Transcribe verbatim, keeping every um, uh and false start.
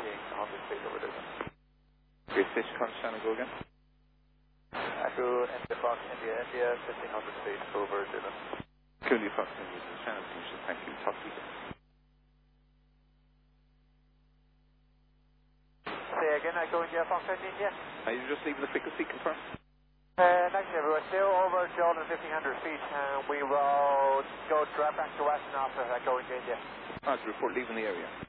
one hundred feet over Dublin. Great Fish, Conchana, go again. Echo India Fox India India, fifteen hundred feet over Dublin. Cooley Fox, India, Shannon, thank you. Talk to you. Say again, Echo India Fox India. Are you just leaving the frequency, confirm? Uh, next year, we're still over Jordan, fifteen hundred feet, and we will go direct back to Western after Echo India. Ah, to report leaving the area.